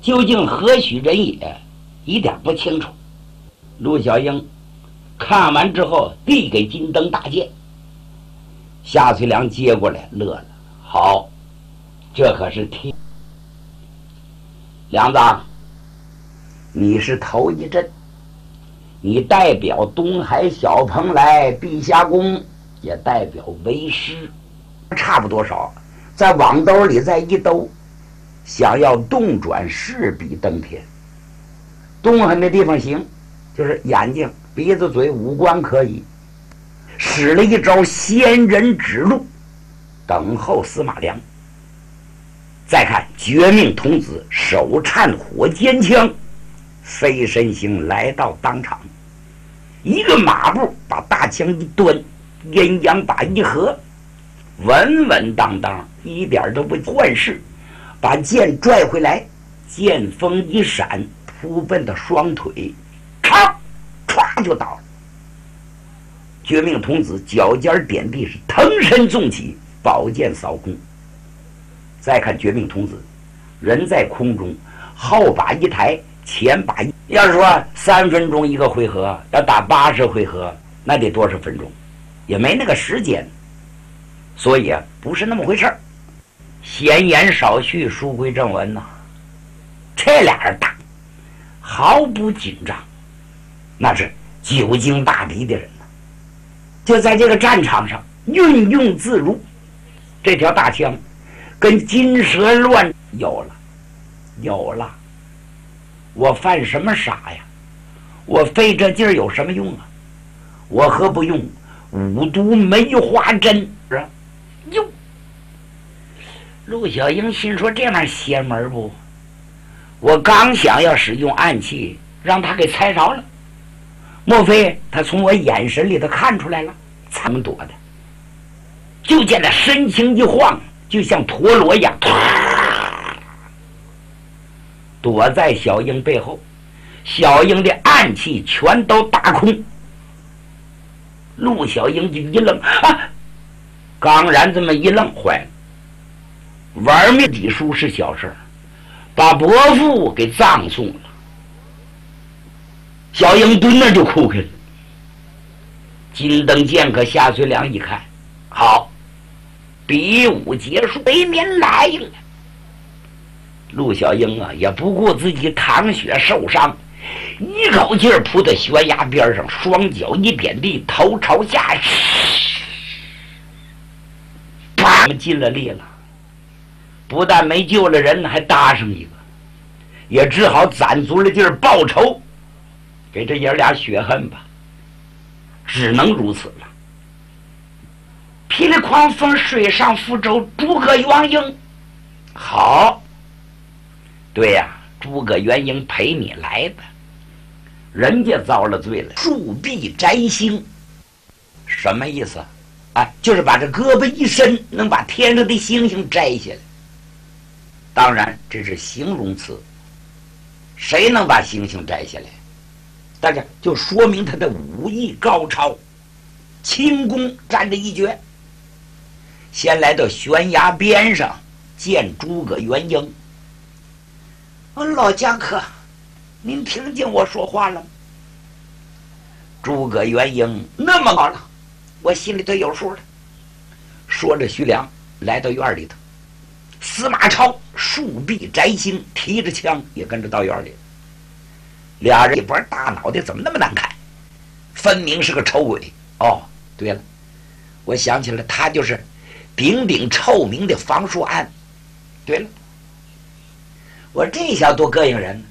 究竟何许人也，一点不清楚。陆小英看完之后，递给金灯大剑。夏翠良接过来，乐了。好，这可是天。梁子，你是头一阵，你代表东海小蓬莱碧霞宫，也代表为师，差不多少，在网兜里再一兜，想要动转势比登天。动很的地方行，就是眼睛、鼻子、嘴五官可以，使了一招仙人指路，等候司马良。再看绝命童子手颤火尖枪，飞身行来到当场，一个马步把大枪一端，阴阳把一合，稳稳当当，一点都不换势，把剑拽回来，剑锋一闪，扑奔的双腿，咔唰就倒了。绝命童子脚尖点地，是腾身纵起，宝剑扫空。再看绝命童子，人在空中，后把一抬，前把一。要是说3分钟一个回合，要打80回合，那得多少分钟？也没那个时间，所以不是那么回事儿。闲言少叙，书归正文呐。这俩人打，毫不紧张，那是久经大敌的人呐。就在这个战场上运用自如，这条大枪跟金蛇乱有了，我犯什么傻呀？我费这劲儿有什么用啊？我何不用五毒梅花针啊？哟，陆小英心说这玩意儿邪门不？我刚想要使用暗器，让他给猜着了。莫非他从我眼神里头看出来了？怎么躲的？就见他身形一晃，就像陀螺一样，躲在小英背后。小英的暗器全都打空。陆小英就一愣啊！刚然这么一愣，坏了，玩命抵书是小事，把伯父给葬送了。小英蹲那就哭开了。金灯剑客夏翠良一看，好，比武结束，北面来了。陆小英啊，也不顾自己淌血受伤，一口气儿扑在悬崖边上，双脚一点地，头朝下，啪，尽了力了。不但没救了人，还搭上一个，也只好攒足了劲儿报仇，给这爷俩血恨吧。只能如此了。霹雳狂风水上福州，诸葛元英，好，对呀，诸葛元英陪你来的，人家遭了罪了，树壁摘星，什么意思？哎，就是把这胳膊一伸，能把天上的星星摘下来。当然，这是形容词，谁能把星星摘下来？但是就说明他的武艺高超，轻功占着一绝。先来到悬崖边上见诸葛元英。老侠客，您听见我说话了吗？诸葛元英那么高了，我心里头有数了。说着，徐良来到院里头，司马超树壁摘星，提着枪也跟着到院里。俩人一拨大脑袋，怎么那么难看？分明是个丑鬼。哦，对了，我想起来，他就是鼎鼎臭名的房叔安。对了，我这下多膈应人，